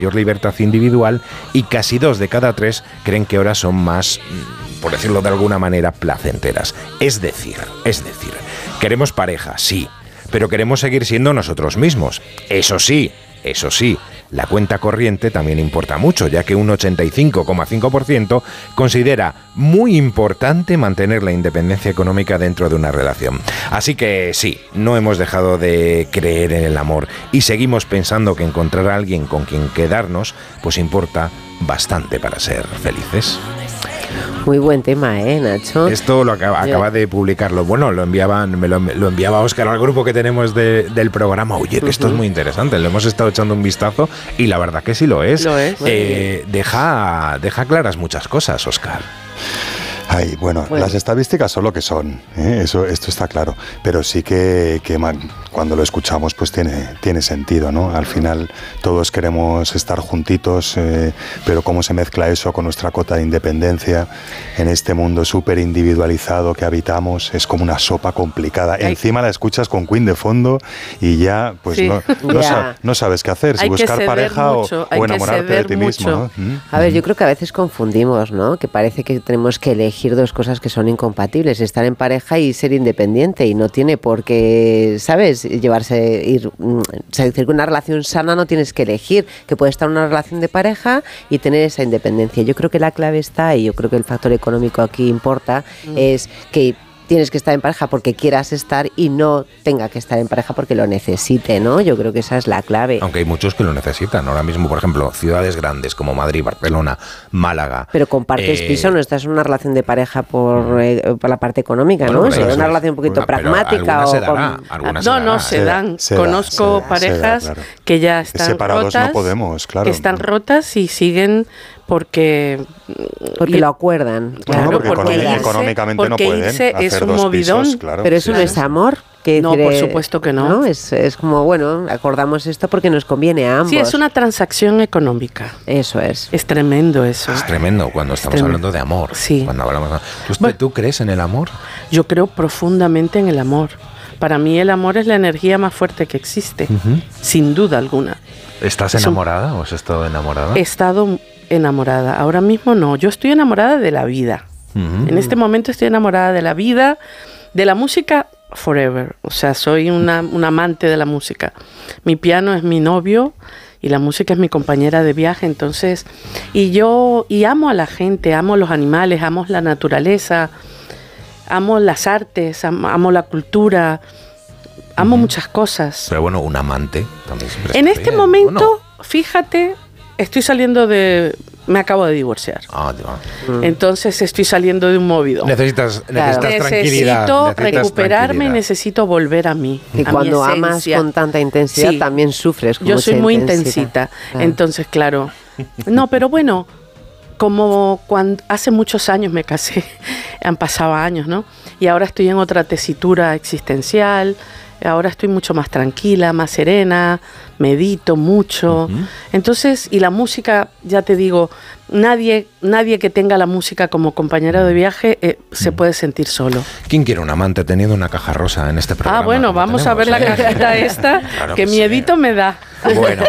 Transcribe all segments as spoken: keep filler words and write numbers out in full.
mayor libertad individual y casi dos de cada tres creen que ahora son más, por decirlo de alguna manera, placenteras. Es decir, es decir, queremos pareja, sí, pero queremos seguir siendo nosotros mismos. Eso sí, eso sí, la cuenta corriente también importa mucho, ya que un ochenta y cinco coma cinco por ciento considera muy importante mantener la independencia económica dentro de una relación. Así que sí, no hemos dejado de creer en el amor y seguimos pensando que encontrar a alguien con quien quedarnos, pues importa bastante para ser felices. Muy buen tema, ¿eh, Nacho? Esto lo acaba, acaba de publicarlo. Bueno, lo enviaban, me lo, lo enviaba Óscar al grupo que tenemos de, del programa. Oye, que esto uh-huh. es muy interesante. Le hemos estado echando un vistazo y la verdad que sí lo es. Lo es. Eh, deja, deja claras muchas cosas, Óscar. Ay, bueno, bueno, las estadísticas son lo que son, ¿eh? Eso, esto está claro, pero sí que, que cuando lo escuchamos pues tiene, tiene sentido, ¿no? Al final todos queremos estar juntitos, eh, pero cómo se mezcla eso con nuestra cota de independencia en este mundo súper individualizado que habitamos, es como una sopa complicada. Ay. Encima la escuchas con Queen de fondo y ya pues sí. no, no, yeah. no sabes qué hacer, si hay buscar pareja mucho, o, o enamorarte de ti mucho. mismo, ¿no? ¿Mm? A ver, yo creo que a veces confundimos, ¿no? Que parece que tenemos que elegir dos cosas que son incompatibles, estar en pareja y ser independiente, y no tiene por qué, ¿sabes? Llevarse, ir, o sea, decir que una relación sana no tienes que elegir, que puedes estar en una relación de pareja y tener esa independencia. Yo creo que la clave está, y yo creo que el factor económico aquí importa, mm. es que tienes que estar en pareja porque quieras estar y no tenga que estar en pareja porque lo necesite, ¿no? Yo creo que esa es la clave. Aunque hay muchos que lo necesitan. Ahora mismo, por ejemplo, ciudades grandes como Madrid, Barcelona, Málaga. Pero compartes eh, piso, no estás en una relación de pareja por, eh, por la parte económica, bueno, ¿no? Es una relación un poquito bueno, pragmática. O se dará, con... No, no, se, se dan. Se Conozco da, parejas se da, claro. que ya están separados rotas, no podemos, claro. que están rotas y siguen porque porque lo acuerdan, claro, claro, porque, porque irse, económicamente porque no pueden irse hacer es un dos movidón, pisos, claro. Pero eso claro. no es amor. Que no, decir, por supuesto que no. ¿no? Es, es como, bueno, acordamos esto porque nos conviene a ambos. Sí, es una transacción económica. Eso es. Es tremendo eso. Es tremendo cuando estamos tremendo. hablando de amor. Sí. Cuando hablamos de... ¿Tú, bueno, ¿Tú crees en el amor? Yo creo profundamente en el amor. Para mí el amor es la energía más fuerte que existe, uh-huh. sin duda alguna. ¿Estás enamorada o has estado enamorada? He estado enamorada. Ahora mismo no. Yo estoy enamorada de la vida. Uh-huh. En este momento estoy enamorada de la vida, de la música forever. O sea, soy una, una amante de la música. Mi piano es mi novio y la música es mi compañera de viaje. Entonces, y yo y amo a la gente, amo los animales, amo la naturaleza, amo las artes, amo, amo la cultura, amo uh-huh. muchas cosas. Pero bueno, un amante también siempre En está este bien, momento, ¿no? Fíjate, estoy saliendo de... Me acabo de divorciar. Ah, Dios. Entonces estoy saliendo de un movido. Necesitas, necesitas claro. tranquilidad. Necesito necesitas recuperarme tranquilidad. y necesito volver a mí. Y a cuando mi amas con tanta intensidad, sí. también sufres. Con Yo soy muy intensidad. intensita. Claro. Entonces, claro. No, pero bueno, como cuando hace muchos años me casé, han pasado años, ¿no? Y ahora estoy en otra tesitura existencial. Ahora estoy mucho más tranquila, más serena, medito mucho. Uh-huh. Entonces, y la música, ya te digo, nadie, nadie que tenga la música como compañero de viaje eh, se uh-huh. puede sentir solo. ¿Quién quiere un amante teniendo una caja rosa en este programa? Ah, bueno, vamos a ver eh? la cajita esta, claro que, que miedito sí. me da. Bueno,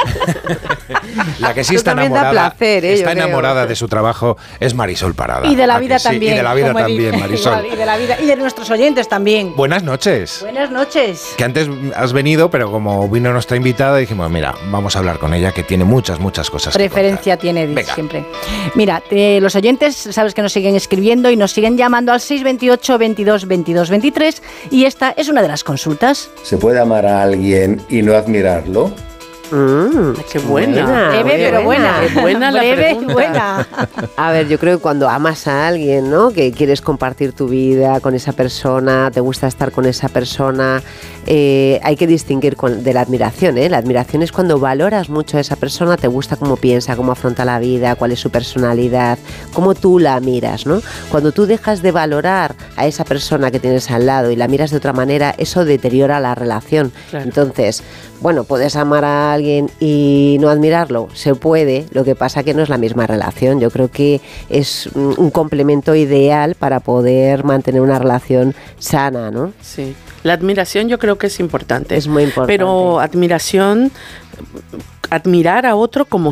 la que sí está enamorada, placer, eh, está enamorada de su trabajo es Marisol Parada. Y de la vida sí? también. Y de la vida también, Marisol. Y de la vida y de nuestros oyentes también. Buenas noches. Buenas noches. Que antes has venido, pero como vino nuestra invitada, dijimos, mira, vamos a hablar con ella, que tiene muchas, muchas cosas. Preferencia tiene Venga. siempre. Mira, eh, los oyentes, sabes que nos siguen escribiendo y nos siguen llamando al seis veintiocho, veintidós, veintidós, veintitrés, y esta es una de las consultas. ¿Se puede amar a alguien y no admirarlo? Mm, qué buena, buena breve pero buena, qué buena la breve pregunta. buena. A ver, yo creo que cuando amas a alguien, ¿no? Que quieres compartir tu vida con esa persona, te gusta estar con esa persona, eh, hay que distinguir con, de la admiración, ¿eh? La admiración es cuando valoras mucho a esa persona, te gusta cómo piensa, cómo afronta la vida, cuál es su personalidad, cómo tú la miras, ¿no? Cuando tú dejas de valorar a esa persona que tienes al lado y la miras de otra manera, eso deteriora la relación. Claro. Entonces, bueno, puedes amar a alguien y no admirarlo, se puede, lo que pasa que no es la misma relación. Yo creo que es un complemento ideal para poder mantener una relación sana, ¿no? Sí, la admiración yo creo que es importante. Es muy importante. Pero admiración admirar a otro como